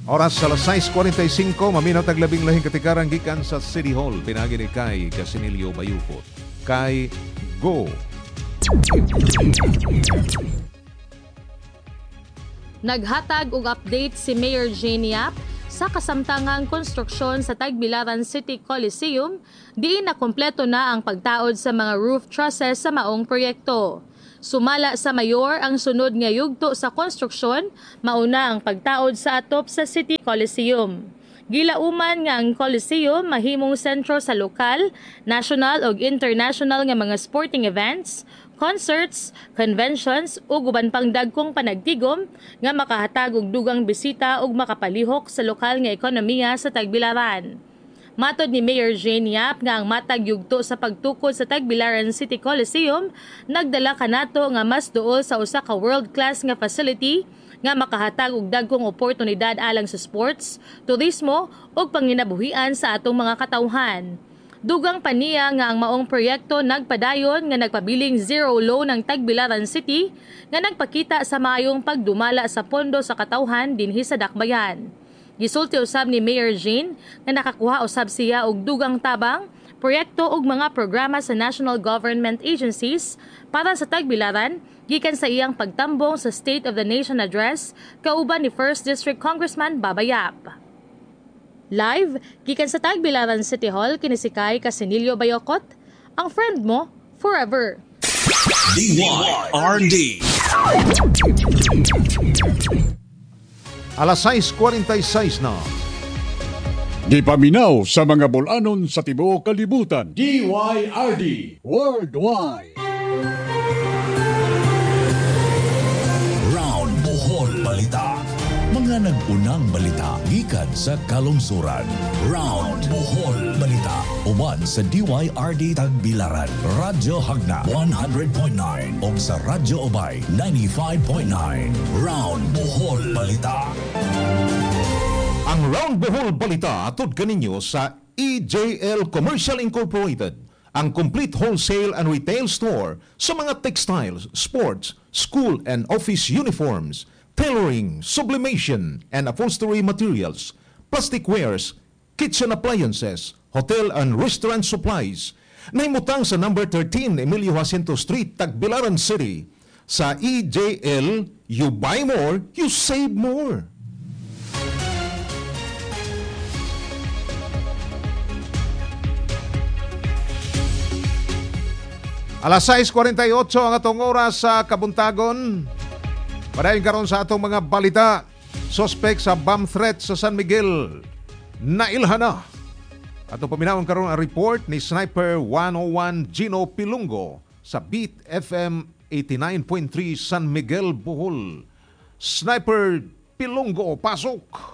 Oras sa 6:45, maminaw taglabing lahing katikaran gikan sa City Hall. Pinagi ni Kay Casinilio Bayupot. Kay, go! Naghatag og update si Mayor Jane Yap sa kasamtangang konstruksyon sa Tagbilaran City Coliseum, diin na kompleto na ang pagtaod sa mga roof trusses sa maong proyekto. Sumala sa mayor ang sunod nga yugto sa konstruksyon, mauna ang pagtaod sa atop sa City Coliseum. Gilauman nga ang Coliseum mahimong sentro sa lokal, national ug international nga mga sporting events, concerts, conventions ug uban pang dagkong panagtigom nga makahatag og dugang bisita ug makapalihok sa lokal nga ekonomiya sa Tagbilaran. Matod ni Mayor Jane Yap nga ang matag yugto sa pagtukod sa Tagbilaran City Coliseum nagdala kanato nga mas duol sa usa ka world-class nga facility nga makahatag og dagkong oportunidad alang sa sports, turismo ug panginabuhian sa atong mga katawhan. Dugang pa niya nga ang maong proyekto nagpadayon nga nagpabiling zero low ng Tagbilaran City nga nagpakita sa maayong pagdumala sa pondo sa katawhan dinhi sa Dakbayan. Gisulti usab ni Mayor Jane nga nakakuha usab siya og dugang tabang, proyekto ug mga programa sa national government agencies para sa Tagbilaran gikan sa iyang pagtambong sa State of the Nation Address kauban ni 1st District Congressman Baba Yap. Live gikan sa Tagbilaran City Hall kini si Kay Casinilio Bayocot, ang friend mo forever. DYRD. Alas 6:46 na. Gipaminaw sa mga bulanon sa tibuok kalibutan. DYRD Worldwide. Round Bohol Balita. Mga nag-unang balita gikan sa kalungsuran. Round Bohol Balita. Uban sa DYRD Tagbilaran, Radyo Hagna 100.9 o sa Radyo Obay 95.9. Round Bohol Balita. Ang Round Bohol Balita atod kaninyo sa EJL Commercial Incorporated, ang complete wholesale and retail store sa mga textiles, sports, school and office uniforms, tailoring, sublimation and upholstery materials, plastic wares, kitchen appliances, hotel and restaurant supplies. Nahimutang sa number 13 Emilio Jacinto Street, Tagbilaran City. Sa EJL, you buy more, you save more. Alas 6:48 ang atong oras sa Kabuntagon. Padayon karon sa atong mga balita. Suspect sa bomb threat sa San Miguel nailhan na. Atong paminawon karon ang report ni Sniper 101 Gino Pilungo sa Beat FM 89.3 San Miguel, Bohol. Sniper Pilungo, pasok!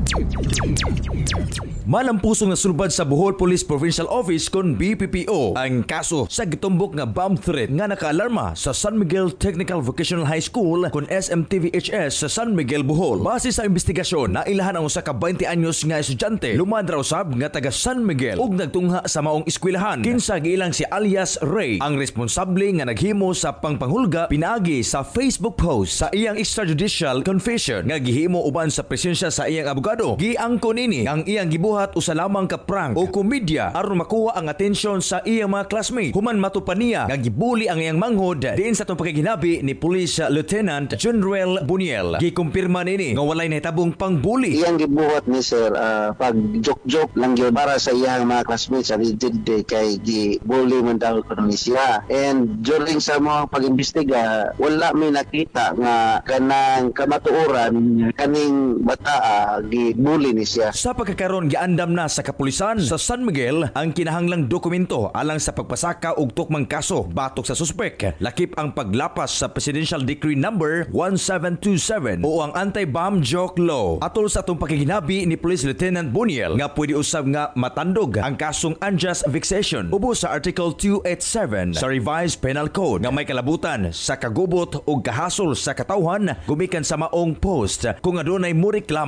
Malampusong na sulbad sa Bohol Police Provincial Office kon BPPO ang kaso sa gitumbok nga bomb threat nga nakaalarma sa San Miguel Technical Vocational High School kon SMTVHS sa San Miguel, Bohol. Base sa investigasyon, nailahan ang usa ka 20 anyos nga estudyante lumadra usab nga taga San Miguel ug nagtungha sa maong eskwelahan. Kinsa giilang si alias Ray, ang responsable nga naghimo sa pangpanghulga pinaagi sa Facebook post sa iyang extrajudicial confession nga gihimo uban sa presensya sa iyang abogado. Giangkon ini ang iyang gibuhat usa lamang ka prank o komedya aron makuha ang atensyon sa iyang mga classmate. Human matupan niya nga gibuli ang iyang manghod diin sa itong pagkaginabi ni Police Lieutenant General Buniel. Gikumpirma nini nga walay nahitabong pangbuli. Iyang gibuhat ni sir pag joke-joke lang yun para sa iyang mga classmates ang idid kay gibuli man daw kuno siya. And during sa mga pag-imbestiga wala may nakita nga kanang kamatuoran kaning bata gibuli ni siya. Sa pagkakaroon giandam na sa kapulisan sa San Miguel ang kinahanglang dokumento alang sa pagpasaka og tukmang kaso batok sa suspek. Lakip ang paglapas sa Presidential Decree number 1727 o ang Anti-Bomb Joke Law. Atol sa atong pakiginabi ni Police Lieutenant Buniel nga pwede usab nga matandog ang kasong unjust vexation ubos sa Article 287 sa Revised Penal Code nga may kalabutan sa kagubot o kahasol sa katawhan gumikan sa maong post kung adunay mo reklamo.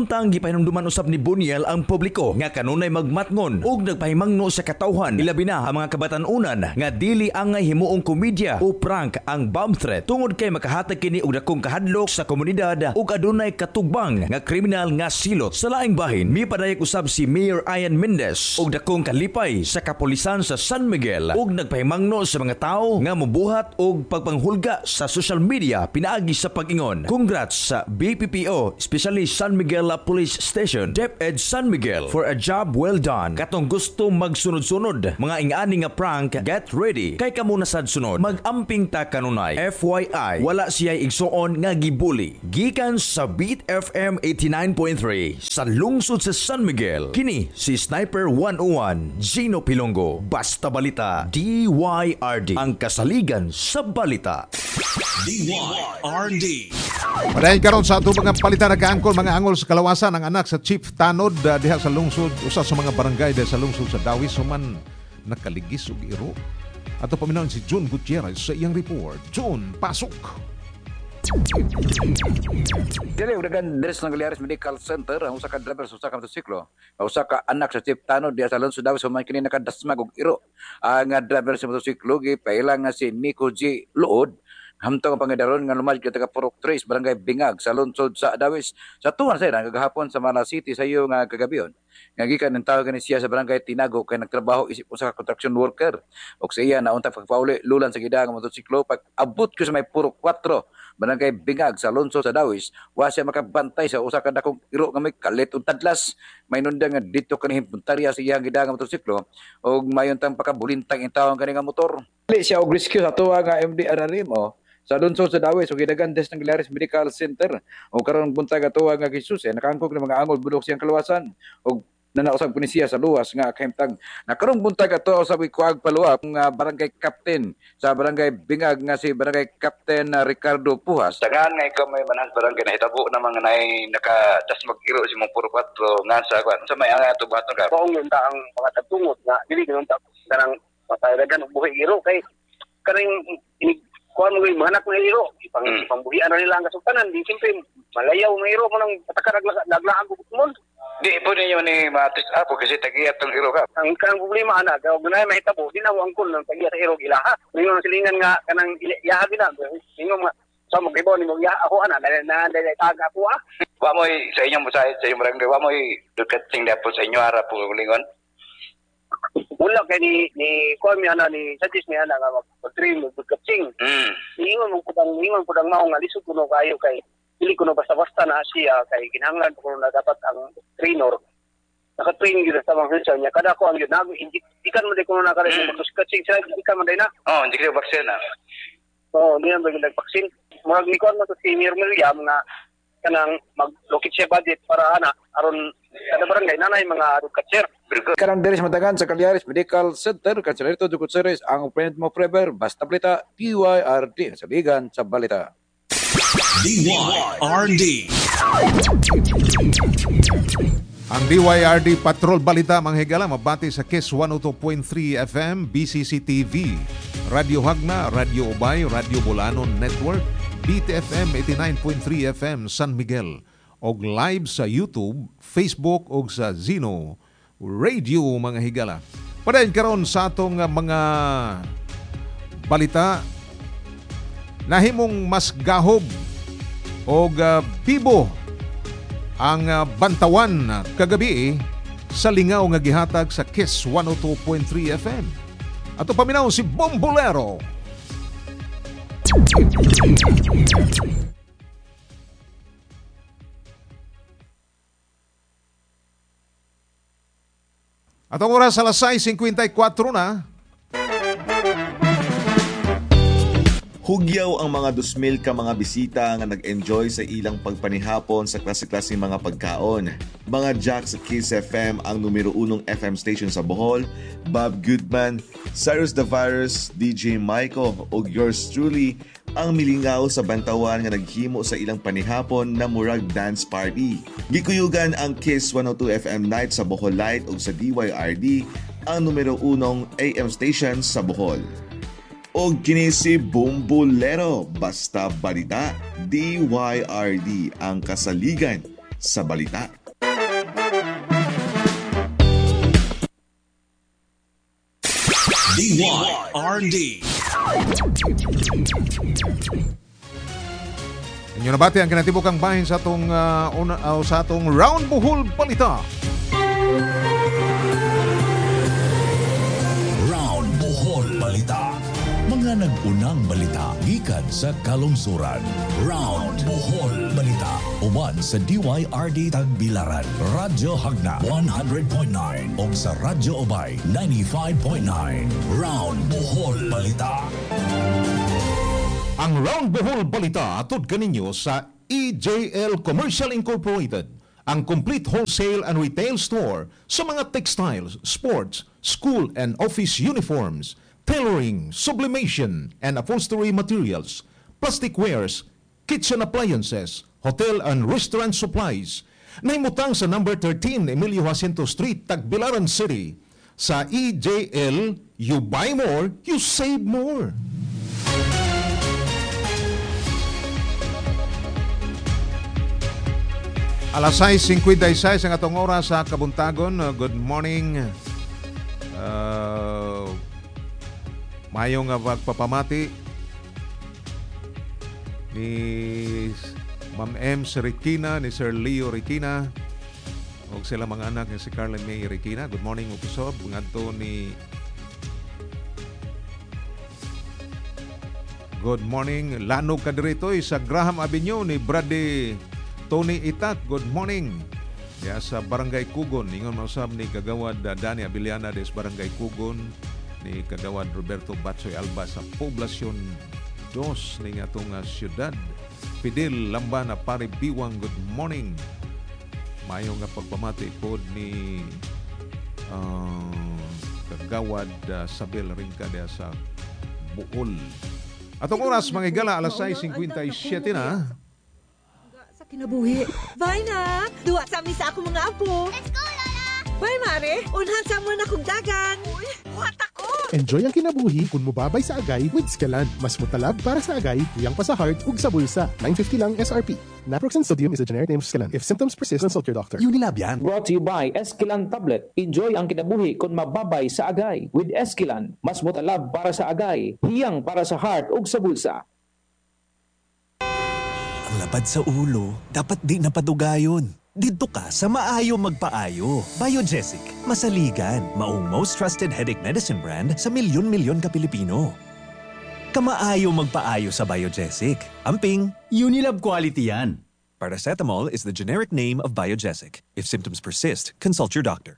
Samtang gipahinumduman usab ni Boniel ang publiko nga kanunay magmatngon ug nagpahimangno sa katawhan, ilabi na ang mga kabatan-unan nga dili angay himuong komedya o prank ang bomb threat tungod kay makahatag kini og dakong kahadlok sa komunidad ug adunay katugbang nga kriminal nga silot. Sa laing bahin, mipadayag usab si Mayor Ian Mendez og dakong kalipay sa kapulisan sa San Miguel ug nagpahimangno sa mga tao nga mobuhat og pagpanghulga sa social media pinaagi sa pag-ingon. Congrats sa BPPO, especially San Miguel Police Station, DepEd San Miguel for a job well done. Katong gusto magsunod-sunod mga ingani nga prank, get ready kay kamo na sad sunod. Magamping ta kanunay. FYI, wala siya igsuon nga gibuli. Gikan sa Beat FM 89.3 sa lungsod sa San Miguel. Kini si Sniper 101 Gino Pilongo. Basta Balita DYRD, ang kasaligan sa balita. DYRD. Padayon karon sa ato mga palitan nagkaangkol mga angol sa kalawasan ang anak sa Chief Tanod diha sa lungsod, usa sa mga barangay diha sa lungsod sa Dawis human nakaligis og iro. Ato paminaw si June Gutierrez sa iyang report. June, pasok. Dili udagan Dres Nagaliares Medical Center ang usa ka driver sa usa ka motorsiklo, usa ka anak sa Chief Tanod diha sa lungsod Dawis human kini nakadasmag og iro. Ang driver sa motorsiklo gipailang nga si Nico G. Luod hamtong ang pangadaron nga lumad kita ka Purok 3 barangay Bingag sa lungsod sa Dawis sa tuwan sa ira kagahapon sa Mala City sa iyo nga kagabion. Nga gikan ng tao kani siya sa barangay Tinago kay nagtrabaho isip usa ka construction worker og sa iya naunta pagpauli lulan sa gidang motorsiklo pag abot ko sa may Purok 4 barangay Bingag sa lungsod sa Dawis wa siya makabantay sa usa ka dakong iro nga may kalit ug tadlas may nundang nga dito kanhi puntarya sa iyang gidang motorsiklo og mayon tang pakabulintang in tawo kani nga motor. Dili siya og rescue sa tuwa nga MDRRM sa lungsod sa Dawis ug gidagan Dres Nagaliares Medical Center o karon buntag atuwa nga Jesus nakangkog ng mga angol budok siyang kalawasan ug nanausab ko ni siya sa luwas nga kahimtang nakarong buntag ato sa kuag paluwa ng barangay captain sa barangay Bingag nga si barangay Captain Ricardo Pujas. Tangan nga ikaw may manang barangay na hitabo na mga nay nakadasmag iro si mong Puro 4 nga sa kwan sa may ato baton ka. Kung yun ang mga tatungot nga dili gyud ta kanang patayragan og buhi iro kay kaning kuan mo mga anak ng iro pangbuhian na nila ang kasugtanan di siyempre malayaw ng iro mo nang patakar naglaan ko mo di po ninyo ni matis apo kasi tagiyat tong iro ka ang problema ana daw gunay mahitabo di na angkol ng tagiyat sa iro ilaha ningon silingan nga kanang iyaha gina ningon sa mo kibo ni mo ya ako ana na taga ko wa mo sa inyong sa inyong barangay wa mo dukat sing dapat sa inyo ara po lingon. Wala kay ni kuan mi ana ni suggest mi ana nga mag-train mag-coaching. Ingon mo pudang mao nga lisod kuno kayo kay dili kuno basta-basta na siya kay kinahanglan ko na dapat ang trainer naka-train gyud sa mga sensor niya kada ko ang gyud ikan mo de kuno na kada mag-coaching siya ikan mo de na. Hindi ka vaccine na. Di na nag-vaccine. Murag ni kuan mo to senior Miriam nga kanang mag-locate siya budget para ana aron kada barangay nanay mga catcher. Karang Dres Matagan sa Caliares Medical Center Kanselarito Dugot Series ang friend mo forever basta balita DYRD sa bigan sa balita. DYRD. Ang DYRD Patrol Balita manghigala mabati sa KISS 102.3 FM, BCC TV, Radio Hagna, Radio Ubay, Radio Bulanon Network, Beat FM 89.3 FM San Miguel, og live sa YouTube, Facebook og sa Zino Radio mga higala. Padayon karon sa atong mga balita nahimong mas gahob og pibo ang bantawan kagabi sa lingaw nga gihatag sa KISS 102.3 FM. Ato paminaw si Bombolero. Atong oras alas 6:54 na. Hugyaw ang mga 2,000 ka mga bisita nga nag-enjoy sa ilang pagpanihapon sa klase-klaseng mga pagkaon. Mga Jack sa Kiss FM ang numero 1 FM station sa Bohol, Bob Goodman, Cyrus the Virus, DJ Michael o yours truly ang milingaw sa bantawan nga naghimo sa ilang panihapon na murag dance party. Gikuyugan ang Kiss 102 FM night sa Bohol Light ug sa DYRD ang numero 1 AM station sa Bohol. O kini si Bombolero, basta balita, DYRD ang kasaligan sa balita. DYRD. Inyo nabati ang kinatibukang bahin sa atong Round Bohol Balita. Round Bohol Balita. Mga nag-unang balita gikan sa kalungsuran. Round Bohol Balita. Uban sa DYRD Tagbilaran, Radyo Hagna 100.9 o sa Radyo Obay 95.9. Round Bohol Balita. Ang Round Bohol Balita atod kaninyo sa EJL Commercial Incorporated, ang complete wholesale and retail store sa mga textiles, sports, school and office uniforms, tailoring, sublimation and upholstery materials, plastic wares, kitchen appliances, hotel and restaurant supplies. Nahimutang sa number 13 Emilio Jacinto Street, Tagbilaran City. Sa EJL, you buy more, you save more. Alas 6:56 ang atong oras sa Kabuntagon. Good morning. Mayong pagpapamati ni Ma'am M. Rikina, ni Sir Leo Rikina, o sila mga anak ni si Carla May Rikina. Good morning, Upisob. Ngadto ni good morning, Lanog Kadiritoy sa Graham Avenue ni Brady Tony Itak. Good morning. Ya sa Barangay Kugon, ingon mausab ni Kagawad Dani Abiliana des Barangay Kugon, ni Kagawad Roberto Batsoy Alba sa Poblasyon 2 ning atong syudad. Fidel Lambana Pare Biwang, good morning. Mayo nga pagpamati pod ni Kagawad Sabel Ringka dia sa Buol. Atong oras mga igala alas 6:57 na. Sa kinabuhi. Bye na! Duwa sa amin sa ako mga apo. Let's go, Lola! Bye, Mare! Unhan sa mo na kong dagan. Uy, buhat ako! Enjoy ang kinabuhi kung mubabay sa agay with Scalan. Mas mutalab para sa agay, tuyang pa sa heart, ug sa bulsa. $9.50 lang SRP. Naproxen sodium is a generic name of Scalan. If symptoms persist, consult your doctor. Unilab yan. Brought to you by Esquilan Tablet. Enjoy ang kinabuhi kung mababay sa agay. With Esquilan, mas mutalab para sa agay, hiyang para sa heart ug sa bulsa. Ang lapad sa ulo, dapat di napadugayon. Dito ka sa maayo magpaayo. Biogesic, masaligan, maong most trusted headache medicine brand sa milyon-milyon ka Pilipino. Kamaayo magpaayo sa Biogesic. Amping, Unilab quality yan. Paracetamol is the generic name of Biogesic. If symptoms persist, consult your doctor.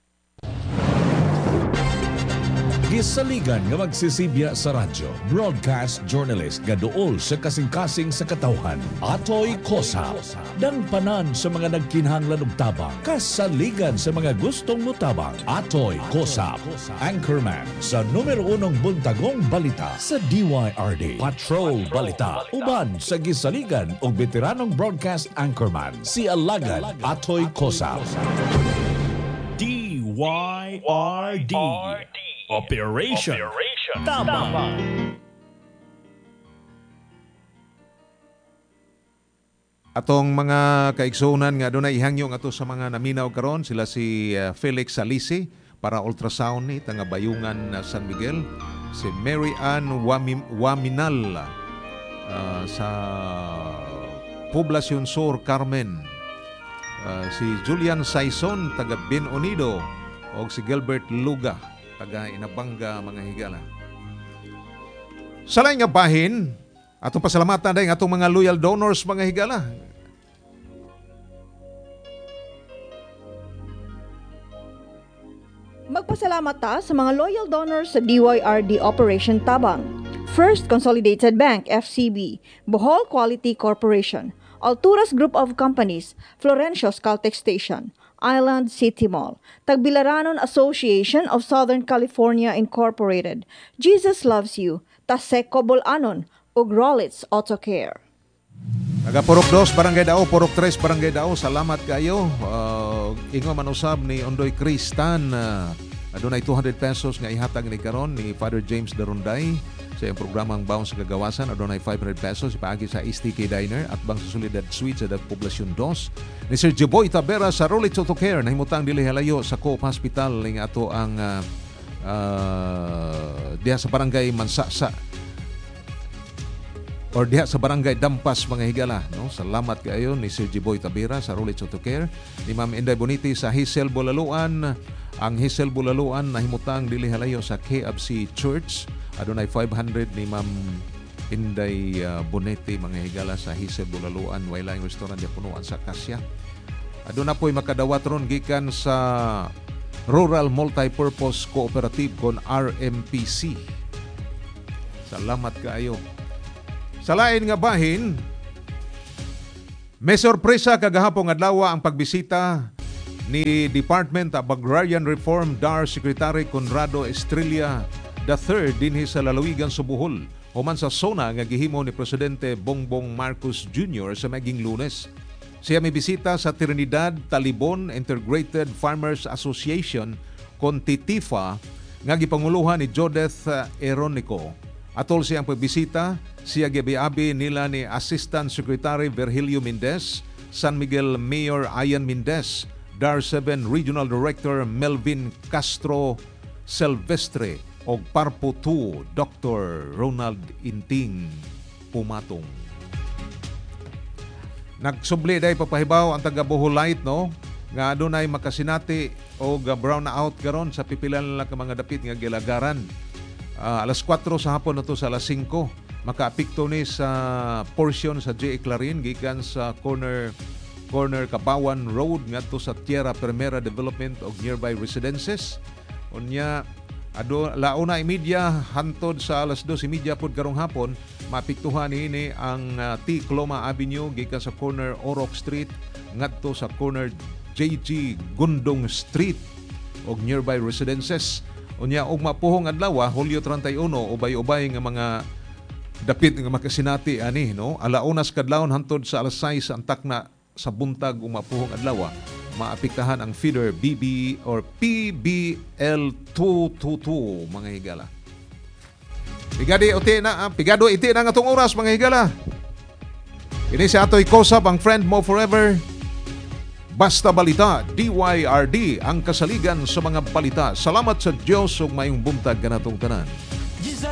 Gisaligan nga magsisibya sa radyo, broadcast journalist nga duol sa kasing-kasing sa katawhan, Atoy Kosa. Danpanan sa mga nagkinahanglan og tabang, kasaligan sa mga gustong mutabang, Atoy Kosa. Anchorman sa numero 1 buntagong balita sa DYRD. Patrol Balita. Uban sa gisaligan og veteranong broadcast anchorman, si Alagan Atoy Kosa. DYRD. Operation Tama. Atong mga kaigsunan nga doon ay ihangyong ato sa mga naminaw karon, sila si Felix Salisi para ultrasound ni tanga Bayungan San Miguel, si Mary Ann Waminal sa Poblasyon Sur Carmen, si Julian Saison taga Bin Unido o si Gilbert Luga taga Inabanga mga higala. Sa lain nga bahin, atong pasalamatan dahil atong mga loyal donors mga higala. Magpasalamat ta sa mga loyal donors sa DYRD Operation Tabang. First Consolidated Bank FCB, Bohol Quality Corporation, Alturas Group of Companies, Florencio's Caltex Station, Island City Mall, Tagbilaranon Association of Southern California Incorporated, Jesus Loves You, Taseco Bolanon, ug Rollins Auto Care. Taga Purok 2, Barangay Dao, Purok 3, Barangay Dao, salamat kayo. Ingo manusab ni Ondoy Kristan, adunay 200 pesos nga ihatag ni karon ni Father James Darunday sa iyang programang Baon sa Kagawasan, adunay 500 pesos ipaagi sa STK Diner at bang sa Solidad Suite sa Poblacion 2. Ni Sir Jeboy Tabera sa Rolex Auto Care nahimutang dili halayo sa Coop Hospital ning ato ang diha sa barangay Mansasa or diha sa barangay Dampas mga higala, no? Salamat kayo ni Sir Jeboy Tabera sa Rolex Auto Care. Ni Ma'am Inday Boniti sa Hazel Bulaluan. Ang Hazel Bulaluan nahimutang dili halayo sa KFC Church. Adunay 500 ni Ma'am Inday Boniti mga higala sa Hazel Bulaluan. Wailaing restaurant di punuan sa Kasya. Aduna po'y makadawat ron gikan sa Rural Multipurpose Cooperative kon RMPC. Salamat kayo. Sa lain nga bahin, may sorpresa kagahapon adlaw ang pagbisita ni Department of Agrarian Reform DAR Secretary Conrado Estrella III dinhi sa lalawigan sa Bohol human sa SONA nga gihimo ni Presidente Bongbong Marcos Jr. sa maging Lunes. Siya may bisita sa Trinidad Talibon Integrated Farmers Association kon TITIFA nga gipanguluhan ni Jodeth Eronico. Atol siyang pagbisita, siya gibiabi nila ni Assistant Secretary Virgilio Mendez, San Miguel Mayor Ian Mendez, DAR 7 Regional Director Melvin Castro Silvestre o Parpo 2 Dr. Ronald Inting Pumatong. Nagsubli day papahibaw ang taga Bohol Light, no? Nga adunay makasinati o brown out karon sa pipilan lang ka mga dapit nga gilagaran. Alas 4 sa hapon na to sa alas 5 makaapekto ni sa portion sa J. Clarin gikan sa corner Kabawan Road ngadto sa Tierra Primera Development of nearby residences. Unya launa media hantod sa alas 2:30 pod karong hapon maapektuhan ini ang T. Cloma Avenue gikan sa corner Orok Street ngadto sa corner JG Gundong Street og nearby residences. Unya og mapuhong adlaw Hulyo 31 ubay-ubay nga mga dapit nga makasinati ani, no? Alaunas kadlawon hantod sa alas 6 antak na sa buntag ug mapuhong adlaw maapektahan ang feeder BB or PBL 222 mga higala. Pigado iti na nga tong oras mga higala. Ini si atoy Kosab ang friend mo forever. Basta Balita, DYRD, ang kasaligan sa mga balita. Salamat sa Diyos ug mayong buntag kanatong tanan.